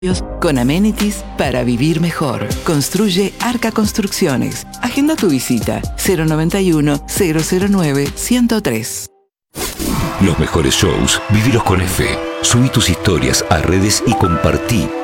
con amenities para vivir mejor. Construye Arca Construcciones. Agenda tu visita 091-009-103. Los mejores shows, vivilos con F. Subí tus historias a redes y compartí